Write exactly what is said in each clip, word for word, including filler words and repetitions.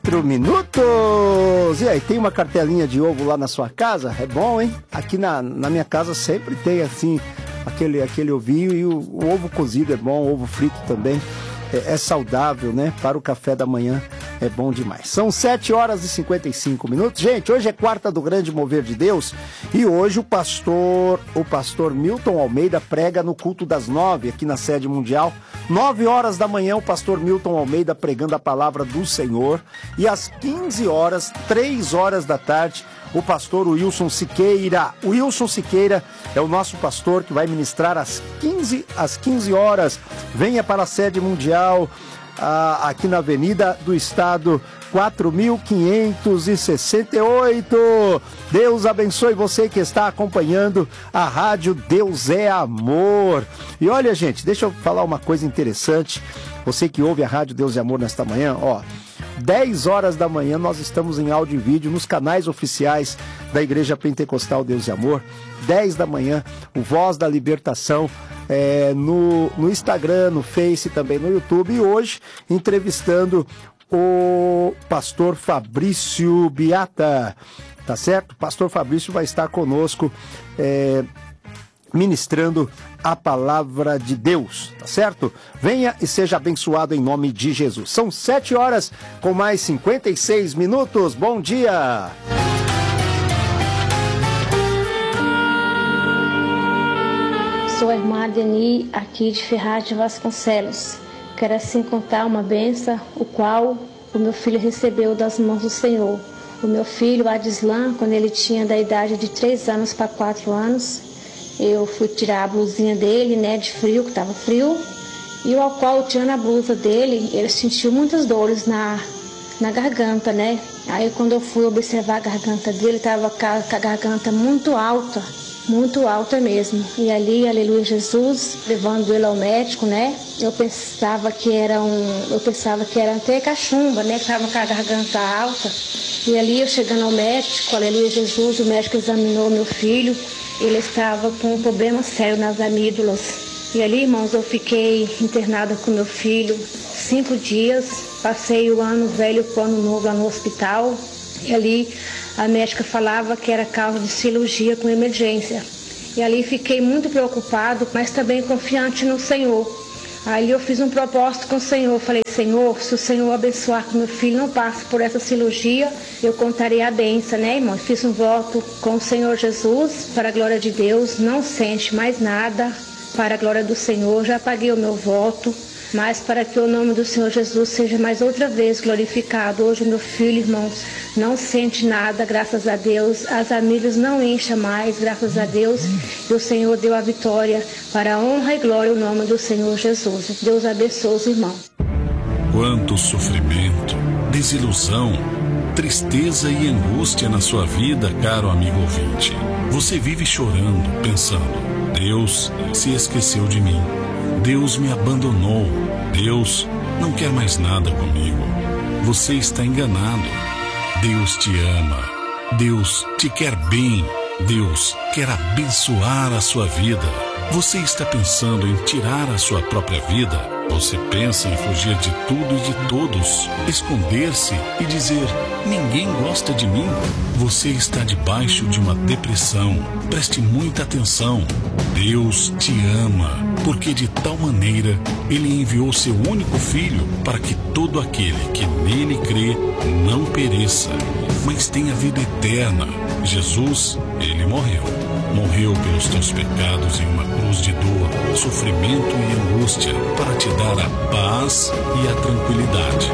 quatro minutos. E aí, tem uma cartelinha de ovo lá na sua casa? É bom, hein? Aqui na, na minha casa sempre tem, assim, aquele, aquele ovinho e o, o ovo cozido é bom, ovo frito também. É, é saudável, né? Para o café da manhã é bom demais. São sete horas e cinquenta e cinco minutos. Gente, hoje é quarta do Grande Mover de Deus e hoje o pastor, o pastor Milton Almeida prega no culto das nove aqui na sede mundial. Nove horas da manhã o pastor Milton Almeida pregando a palavra do Senhor e às quinze horas, três horas da tarde, o pastor Wilson Siqueira. O Wilson Siqueira é o nosso pastor que vai ministrar às quinze, às quinze horas. Venha para a sede mundial, ah, aqui na Avenida do Estado, quatro mil quinhentos e sessenta e oito. Deus abençoe você que está acompanhando a rádio Deus é Amor. E olha, gente, deixa eu falar uma coisa interessante. Você que ouve a rádio Deus é Amor nesta manhã, ó, dez horas da manhã nós estamos em áudio e vídeo nos canais oficiais da Igreja Pentecostal Deus e Amor. dez da manhã, o Voz da Libertação, é, no, no Instagram, no Face, também no YouTube. E hoje, entrevistando o pastor Fabrício Biata, tá certo? O pastor Fabrício vai estar conosco, é, ministrando a palavra de Deus, tá certo? Venha e seja abençoado em nome de Jesus. São sete horas com mais cinquenta e seis minutos. Bom dia! Sou a irmã Deni, aqui de Ferraz de Vasconcelos. Quero assim contar uma benção, o qual o meu filho recebeu das mãos do Senhor. O meu filho, Adislan, quando ele tinha da idade de três anos para quatro anos, eu fui tirar a blusinha dele, né, de frio, que estava frio, e ao qual, tirando a blusa dele, ele sentiu muitas dores na, na garganta, né? Aí quando eu fui observar a garganta dele, estava com a garganta muito alta, muito alta mesmo. E ali, aleluia Jesus, levando ele ao médico, né? Eu pensava que era um, eu pensava que era até cachumba, né? Que estava com a garganta alta. E ali, eu chegando ao médico, aleluia Jesus, o médico examinou meu filho. Ele estava com um problema sério nas amígdalas. E ali, irmãos, eu fiquei internada com meu filho cinco dias. Passei o ano velho com o ano novo lá no hospital. E ali a médica falava que era causa de cirurgia com emergência. E ali fiquei muito preocupado, mas também confiante no Senhor. Aí eu fiz um propósito com o Senhor. Falei, Senhor, se o Senhor abençoar que meu filho não passe por essa cirurgia, eu contarei a bênção, né, irmão? Fiz um voto com o Senhor Jesus, para a glória de Deus, não sente mais nada, para a glória do Senhor. Já paguei o meu voto, mas para que o nome do Senhor Jesus seja mais outra vez glorificado. Hoje meu filho, irmãos, não sente nada, graças a Deus. As amígdalas não enchem mais, graças a Deus. E o Senhor deu a vitória para a honra e glória o nome do Senhor Jesus. Deus abençoe os irmãos. Quanto sofrimento, desilusão, tristeza e angústia na sua vida, caro amigo ouvinte. Você vive chorando, pensando, Deus se esqueceu de mim. Deus me abandonou. Deus não quer mais nada comigo. Você está enganado. Deus te ama. Deus te quer bem. Deus quer abençoar a sua vida. Você está pensando em tirar a sua própria vida? Você pensa em fugir de tudo e de todos, esconder-se e dizer, ninguém gosta de mim? Você está debaixo de uma depressão. Preste muita atenção. Deus te ama, porque de tal maneira Ele enviou seu único Filho para que todo aquele que nele crê não pereça, mas tenha vida eterna. Jesus, Ele morreu. Morreu pelos teus pecados em uma cruz de dor, sofrimento e angústia, para te dar a paz e a tranquilidade.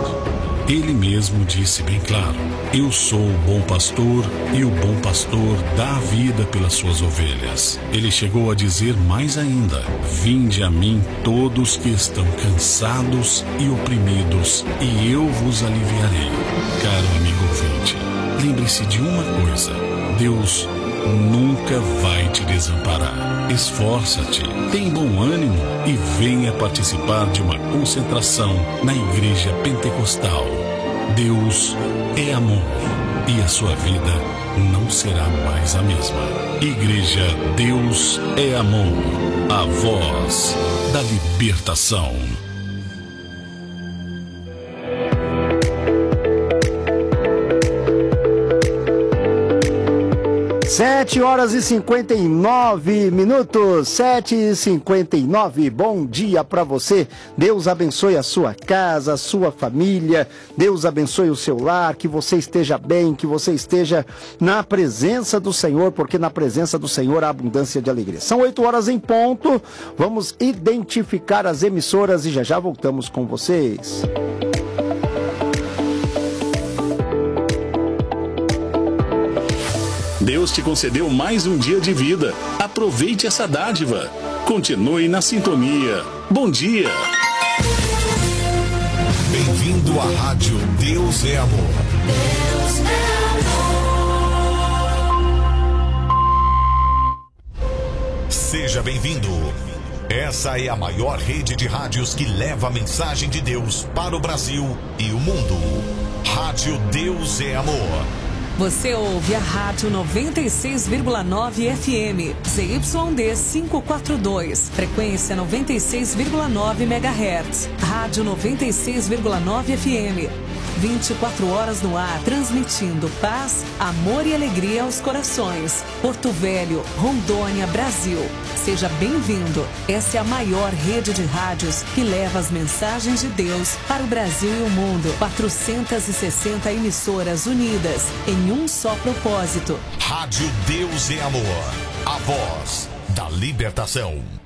Ele mesmo disse bem claro, eu sou o bom pastor e o bom pastor dá a vida pelas suas ovelhas. Ele chegou a dizer mais ainda, vinde a mim todos que estão cansados e oprimidos e eu vos aliviarei. Caro amigo ouvinte, lembre-se de uma coisa, Deus nunca vai te desamparar. Esforça-te, tem bom ânimo e venha participar de uma concentração na Igreja Pentecostal. Deus é amor e a sua vida não será mais a mesma. Igreja Deus é Amor, a voz da libertação. sete horas e cinquenta e nove minutos, sete e cinquenta e nove. Bom dia para você. Deus abençoe a sua casa, a sua família. Deus abençoe o seu lar, que você esteja bem, que você esteja na presença do Senhor, porque na presença do Senhor há abundância de alegria. São oito horas em ponto. Vamos identificar as emissoras e já já voltamos com vocês. Deus te concedeu mais um dia de vida. Aproveite essa dádiva. Continue na sintonia. Bom dia. Bem-vindo à Rádio Deus é Amor. Deus é amor. Seja bem-vindo. Essa é a maior rede de rádios que leva a mensagem de Deus para o Brasil e o mundo. Rádio Deus é Amor. Você ouve a Rádio noventa e seis vírgula nove F M, Z Y D quinhentos e quarenta e dois, frequência noventa e seis vírgula nove megahertz, Rádio noventa e seis vírgula nove F M, vinte e quatro horas no ar, transmitindo paz, amor e alegria aos corações. Porto Velho, Rondônia, Brasil. Seja bem-vindo. Essa é a maior rede de rádios que leva as mensagens de Deus para o Brasil e o mundo. quatrocentas e sessenta emissoras unidas em um só propósito. Rádio Deus é Amor. A voz da libertação.